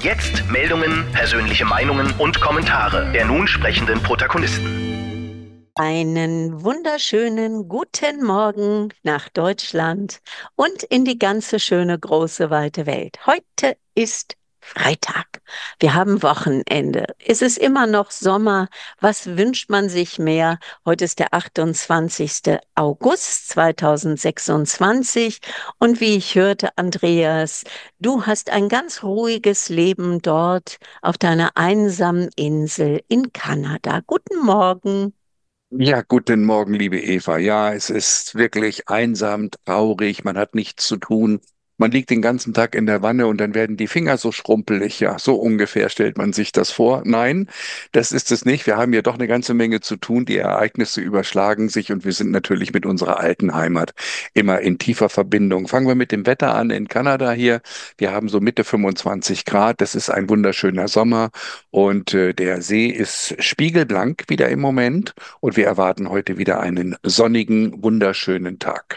Jetzt Meldungen, persönliche Meinungen und Kommentare der nun sprechenden Protagonisten. Einen wunderschönen guten Morgen nach Deutschland und in die ganze schöne große weite Welt. Heute ist Freitag. Wir haben Wochenende. Es ist immer noch Sommer. Was wünscht man sich mehr? Heute ist der 28. August 2026 und wie ich hörte, Andreas, du hast ein ganz ruhiges Leben dort auf deiner einsamen Insel in Kanada. Guten Morgen. Ja, guten Morgen, liebe Eva. Ja, es ist wirklich einsam, traurig, man hat nichts zu tun. Man liegt den ganzen Tag in der Wanne und dann werden die Finger so schrumpelig. Ja, so ungefähr stellt man sich das vor. Nein, das ist es nicht. Wir haben ja doch eine ganze Menge zu tun. Die Ereignisse überschlagen sich und wir sind natürlich mit unserer alten Heimat immer in tiefer Verbindung. Fangen wir mit dem Wetter an in Kanada hier. Wir haben so Mitte 25 Grad. Das ist ein wunderschöner Sommer und der See ist spiegelblank wieder im Moment. Und wir erwarten heute wieder einen sonnigen, wunderschönen Tag.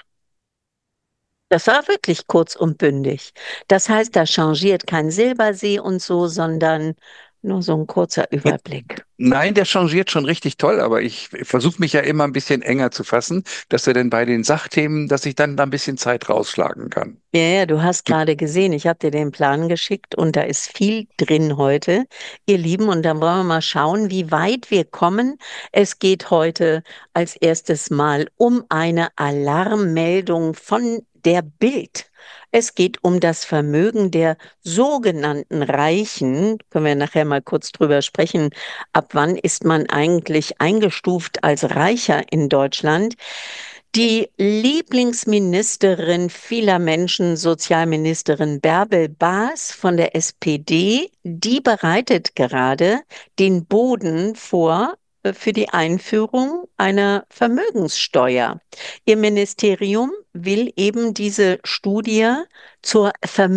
Das war wirklich kurz und bündig. Das heißt, da changiert kein Silbersee und so, sondern nur so ein kurzer Überblick. Nein, der changiert schon richtig toll, aber ich versuche mich ja immer ein bisschen enger zu fassen, dass wir denn bei den Sachthemen, dass ich dann da ein bisschen Zeit rausschlagen kann. Ja, ja, du hast gerade gesehen, ich habe dir den Plan geschickt und da ist viel drin heute, ihr Lieben. Und dann wollen wir mal schauen, wie weit wir kommen. Es geht heute als erstes Mal um eine Alarmmeldung von der Bild. Es geht um das Vermögen der sogenannten Reichen. Können wir nachher mal kurz drüber sprechen. Ab wann ist man eigentlich eingestuft als Reicher in Deutschland? Die Lieblingsministerin vieler Menschen, Sozialministerin Bärbel Baas von der SPD, die bereitet gerade den Boden vor für die Einführung einer Vermögenssteuer. Ihr Ministerium will eben diese Studie zur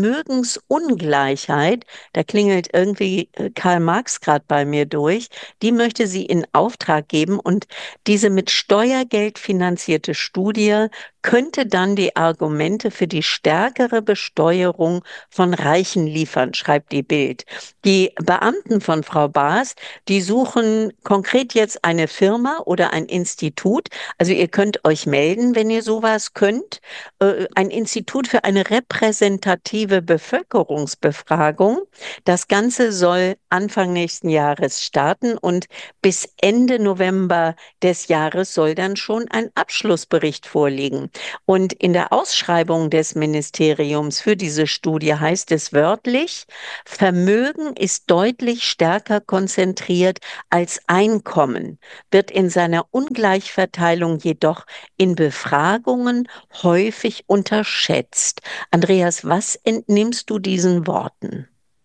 Vermögensungleichheit, da klingelt irgendwie Karl Marx gerade bei mir durch, die möchte sie in Auftrag geben und diese mit Steuergeld finanzierte Studie könnte dann die Argumente für die stärkere Besteuerung von Reichen liefern, schreibt die Bild. Die Beamten von Frau Baas, die suchen konkret jetzt eine Firma oder ein Institut. Also ihr könnt euch melden, wenn ihr sowas könnt. Ein Institut für eine repräsentative Bevölkerungsbefragung. Das Ganze soll Anfang nächsten Jahres starten und bis Ende November des Jahres soll dann schon ein Abschlussbericht vorliegen. Und in der Ausschreibung des Ministeriums für diese Studie heißt es wörtlich, Vermögen ist deutlich stärker konzentriert als Einkommen, wird in seiner Ungleichverteilung jedoch in Befragungen häufig unterschätzt. Andreas, was entnimmst du diesen Worten?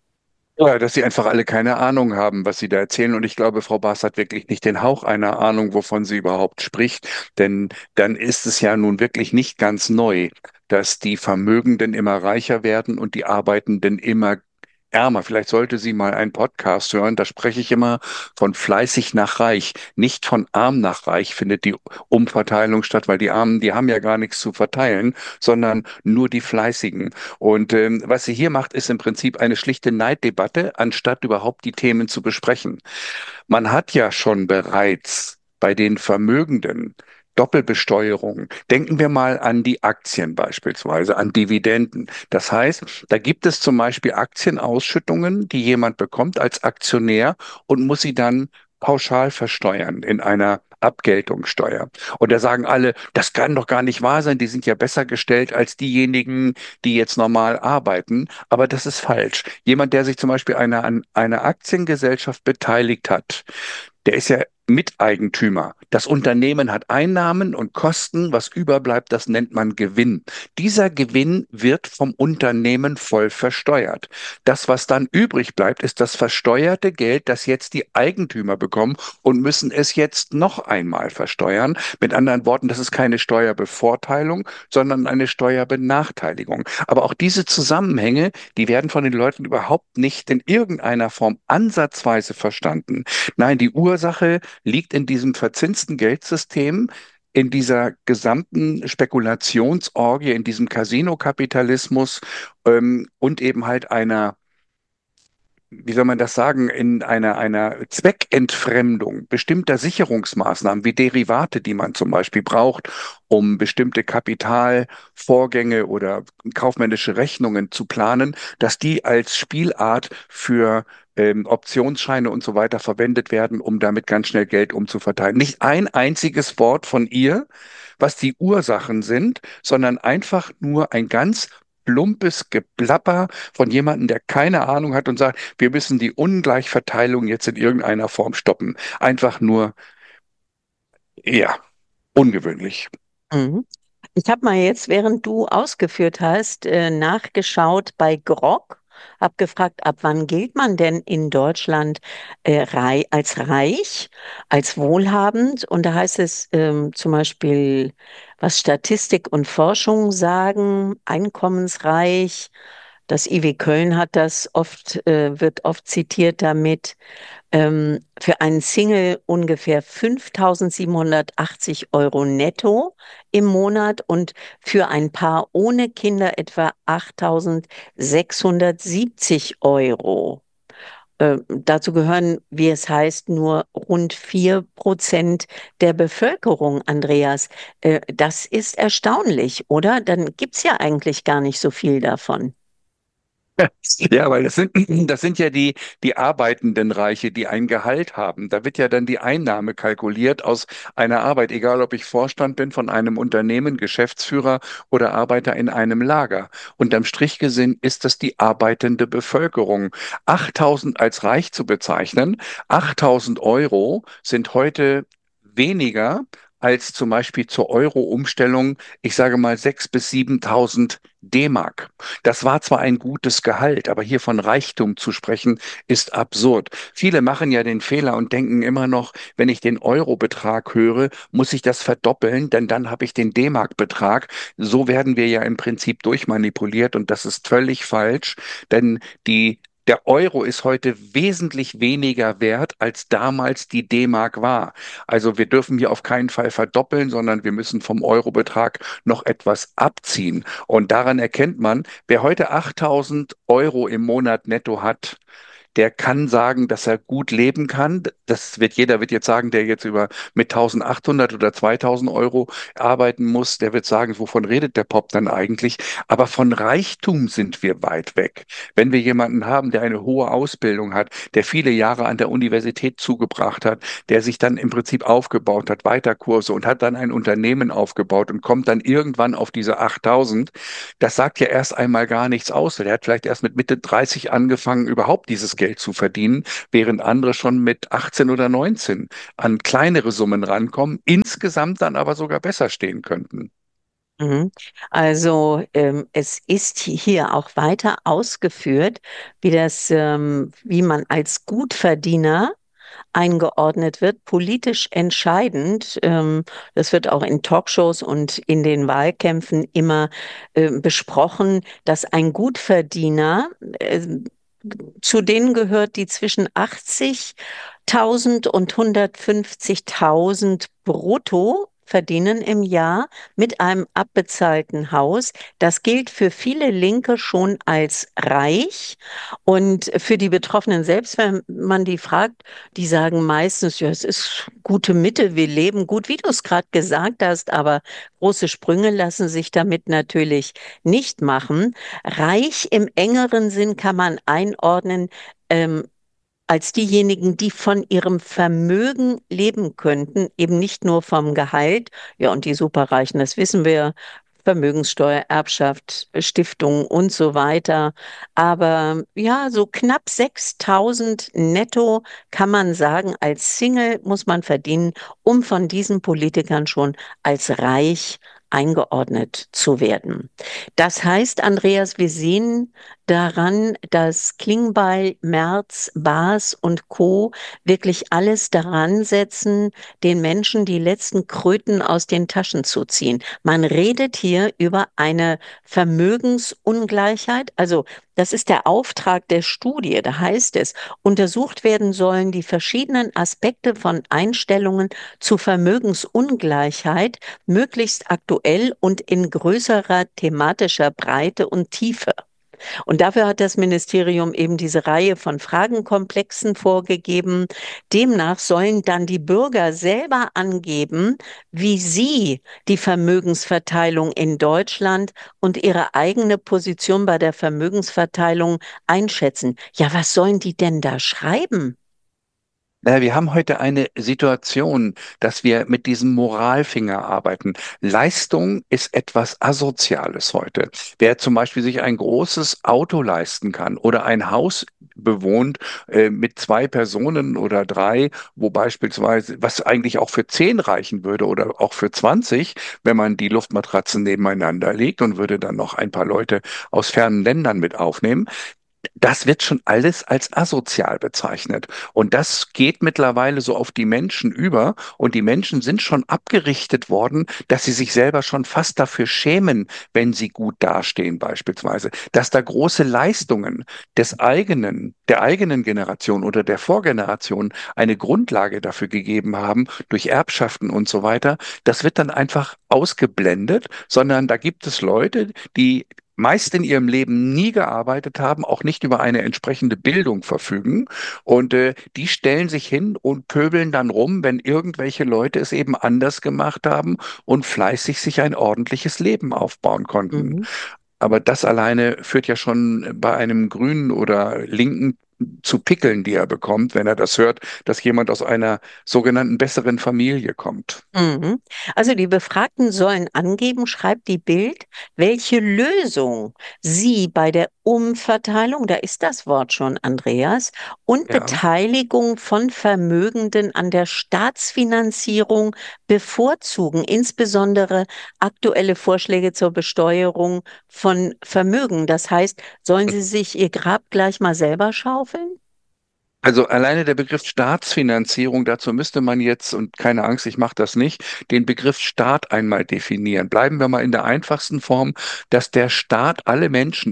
Ja, dass sie einfach alle keine Ahnung haben, was sie da erzählen. Und ich glaube, Frau Baas hat wirklich nicht den Hauch einer Ahnung, wovon sie überhaupt spricht. Denn dann ist es ja nun wirklich nicht ganz neu, dass die Vermögenden immer reicher werden und die Arbeitenden immer ärmer. Vielleicht sollte sie mal einen Podcast hören. Da spreche ich immer von fleißig nach reich. Nicht von arm nach reich findet die Umverteilung statt, weil die Armen, die haben ja gar nichts zu verteilen, sondern nur die Fleißigen. Und was sie hier macht, ist im Prinzip eine schlichte Neiddebatte, anstatt überhaupt die Themen zu besprechen. Man hat ja schon bereits bei den Vermögenden Doppelbesteuerung. Denken wir mal an die Aktien beispielsweise, an Dividenden. Das heißt, da gibt es zum Beispiel Aktienausschüttungen, die jemand bekommt als Aktionär und muss sie dann pauschal versteuern in einer Abgeltungssteuer. Und da sagen alle, das kann doch gar nicht wahr sein, die sind ja besser gestellt als diejenigen, die jetzt normal arbeiten. Aber das ist falsch. Jemand, der sich zum Beispiel an einer Aktiengesellschaft beteiligt hat, der ist ja Miteigentümer. Das Unternehmen hat Einnahmen und Kosten. Was überbleibt, das nennt man Gewinn. Dieser Gewinn wird vom Unternehmen voll versteuert. Das, was dann übrig bleibt, ist das versteuerte Geld, das jetzt die Eigentümer bekommen und müssen es jetzt noch einmal versteuern. Mit anderen Worten, das ist keine Steuerbevorteilung, sondern eine Steuerbenachteiligung. Aber auch diese Zusammenhänge, die werden von den Leuten überhaupt nicht in irgendeiner Form ansatzweise verstanden. Nein, die Ursache liegt in diesem verzinsten Geldsystem, in dieser gesamten Spekulationsorgie, in diesem Casino-Kapitalismus und eben halt einer wie soll man das sagen, in einer Zweckentfremdung bestimmter Sicherungsmaßnahmen wie Derivate, die man zum Beispiel braucht, um bestimmte Kapitalvorgänge oder kaufmännische Rechnungen zu planen, dass die als Spielart für Optionsscheine und so weiter verwendet werden, um damit ganz schnell Geld umzuverteilen. Nicht ein einziges Wort von ihr, was die Ursachen sind, sondern einfach nur ein ganz plumpes Geplapper von jemandem, der keine Ahnung hat und sagt, wir müssen die Ungleichverteilung jetzt in irgendeiner Form stoppen. Einfach nur, ja, ungewöhnlich. Mhm. Ich habe mal jetzt, während du ausgeführt hast, nachgeschaut bei Grok, habe gefragt, ab wann gilt man denn in Deutschland als reich, als wohlhabend? Und da heißt es zum Beispiel, was Statistik und Forschung sagen, einkommensreich. Das IW Köln hat das oft, wird oft zitiert damit. Für einen Single ungefähr 5.780 € netto im Monat und für ein Paar ohne Kinder etwa 8.670 €. Dazu gehören, wie es heißt, nur rund 4% der Bevölkerung, Andreas. Das ist erstaunlich, oder? Dann gibt es ja eigentlich gar nicht so viel davon. Ja, weil das sind ja die arbeitenden Reiche, die ein Gehalt haben. Da wird ja dann die Einnahme kalkuliert aus einer Arbeit, egal ob ich Vorstand bin von einem Unternehmen, Geschäftsführer oder Arbeiter in einem Lager. Unterm Strich gesehen ist das die arbeitende Bevölkerung. 8.000 als reich zu bezeichnen, 8.000 € sind heute weniger als zum Beispiel zur Euro-Umstellung, ich sage mal 6.000 bis 7.000 D-Mark. Das war zwar ein gutes Gehalt, aber hier von Reichtum zu sprechen, ist absurd. Viele machen ja den Fehler und denken immer noch, wenn ich den Euro-Betrag höre, muss ich das verdoppeln, denn dann habe ich den D-Mark-Betrag. So werden wir ja im Prinzip durchmanipuliert und das ist völlig falsch, denn der Euro ist heute wesentlich weniger wert, als damals die D-Mark war. Also wir dürfen hier auf keinen Fall verdoppeln, sondern wir müssen vom Euro-Betrag noch etwas abziehen. Und daran erkennt man, wer heute 8.000 € im Monat netto hat, der kann sagen, dass er gut leben kann. Jeder wird jetzt sagen, der jetzt mit 1.800 oder 2.000 € arbeiten muss, der wird sagen, wovon redet der Pop dann eigentlich? Aber von Reichtum sind wir weit weg. Wenn wir jemanden haben, der eine hohe Ausbildung hat, der viele Jahre an der Universität zugebracht hat, der sich dann im Prinzip aufgebaut hat, Weiterkurse und hat dann ein Unternehmen aufgebaut und kommt dann irgendwann auf diese 8.000, das sagt ja erst einmal gar nichts aus. Der hat vielleicht erst mit Mitte 30 angefangen, überhaupt dieses Geld zu verdienen, während andere schon mit 18 oder 19 an kleinere Summen rankommen, insgesamt dann aber sogar besser stehen könnten. Mhm. Also es ist hier auch weiter ausgeführt, wie man als Gutverdiener eingeordnet wird, politisch entscheidend. Das wird auch in Talkshows und in den Wahlkämpfen immer besprochen, dass ein Gutverdiener zu denen gehört, die zwischen 80.000 und 150.000 brutto verdienen im Jahr mit einem abbezahlten Haus. Das gilt für viele Linke schon als reich und für die Betroffenen selbst, wenn man die fragt, die sagen meistens, ja, es ist gute Mitte, wir leben gut, wie du es gerade gesagt hast, aber große Sprünge lassen sich damit natürlich nicht machen. Reich im engeren Sinn kann man einordnen, ähm, als diejenigen, die von ihrem Vermögen leben könnten, eben nicht nur vom Gehalt. Ja, und die Superreichen, das wissen wir, Vermögenssteuer, Erbschaft, Stiftung und so weiter. Aber ja, so knapp 6.000 netto kann man sagen, als Single muss man verdienen, um von diesen Politikern schon als reich eingeordnet zu werden. Das heißt, Andreas, wir sehen daran, dass Klingbeil, Merz, Baas und Co. wirklich alles daran setzen, den Menschen die letzten Kröten aus den Taschen zu ziehen. Man redet hier über eine Vermögensungleichheit. Also das ist der Auftrag der Studie. Da heißt es, untersucht werden sollen die verschiedenen Aspekte von Einstellungen zu Vermögensungleichheit, möglichst aktuell und in größerer thematischer Breite und Tiefe. Und dafür hat das Ministerium eben diese Reihe von Fragenkomplexen vorgegeben. Demnach sollen dann die Bürger selber angeben, wie sie die Vermögensverteilung in Deutschland und ihre eigene Position bei der Vermögensverteilung einschätzen. Ja, was sollen die denn da schreiben? Naja, wir haben heute eine Situation, dass wir mit diesem Moralfinger arbeiten. Leistung ist etwas Asoziales heute. Wer zum Beispiel sich ein großes Auto leisten kann oder ein Haus bewohnt mit zwei Personen oder drei, wo beispielsweise, was eigentlich auch für 10 reichen würde oder auch für 20, wenn man die Luftmatratzen nebeneinander legt und würde dann noch ein paar Leute aus fernen Ländern mit aufnehmen. Das wird schon alles als asozial bezeichnet. Und das geht mittlerweile so auf die Menschen über. Und die Menschen sind schon abgerichtet worden, dass sie sich selber schon fast dafür schämen, wenn sie gut dastehen, beispielsweise. Dass da große Leistungen der eigenen Generation oder der Vorgeneration eine Grundlage dafür gegeben haben, durch Erbschaften und so weiter. Das wird dann einfach ausgeblendet, sondern da gibt es Leute, die meist in ihrem Leben nie gearbeitet haben, auch nicht über eine entsprechende Bildung verfügen. Und die stellen sich hin und pöbeln dann rum, wenn irgendwelche Leute es eben anders gemacht haben und fleißig sich ein ordentliches Leben aufbauen konnten. Mhm. Aber das alleine führt ja schon bei einem Grünen oder Linken zu Pickeln, die er bekommt, wenn er das hört, dass jemand aus einer sogenannten besseren Familie kommt. Mhm. Also die Befragten sollen angeben, schreibt die Bild, welche Lösung sie bei der Umverteilung, da ist das Wort schon, Andreas, und Ja. Beteiligung von Vermögenden an der Staatsfinanzierung bevorzugen, insbesondere aktuelle Vorschläge zur Besteuerung von Vermögen. Das heißt, sollen sie sich ihr Grab gleich mal selber schaufeln? Also alleine der Begriff Staatsfinanzierung, dazu müsste man jetzt, und keine Angst, ich mache das nicht, den Begriff Staat einmal definieren. Bleiben wir mal in der einfachsten Form, dass der Staat alle Menschen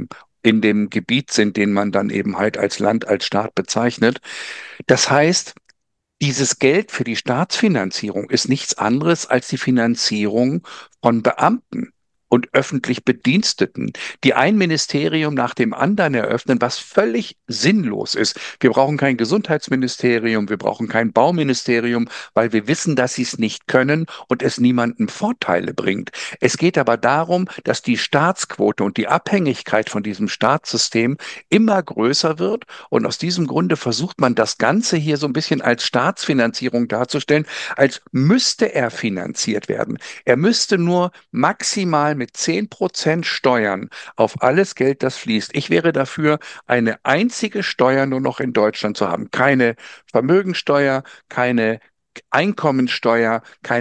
in dem Gebiet sind, den man dann eben halt als Land, als Staat bezeichnet. Das heißt, dieses Geld für die Staatsfinanzierung ist nichts anderes als die Finanzierung von Beamten und öffentlich Bediensteten, die ein Ministerium nach dem anderen eröffnen, was völlig sinnlos ist. Wir brauchen kein Gesundheitsministerium, wir brauchen kein Bauministerium, weil wir wissen, dass sie es nicht können und es niemandem Vorteile bringt. Es geht aber darum, dass die Staatsquote und die Abhängigkeit von diesem Staatssystem immer größer wird, und aus diesem Grunde versucht man das Ganze hier so ein bisschen als Staatsfinanzierung darzustellen, als müsste er finanziert werden. Er müsste nur maximal mit 10% Steuern auf alles Geld, das fließt. Ich wäre dafür, eine einzige Steuer nur noch in Deutschland zu haben. Keine Vermögensteuer, keine Einkommensteuer, keine